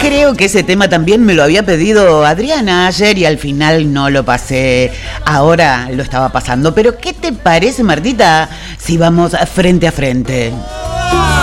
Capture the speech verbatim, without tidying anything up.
creo que ese tema también me lo había pedido Adriana ayer y al final no lo pasé. Ahora lo estaba pasando. Pero ¿qué te parece, Martita, si vamos frente a frente?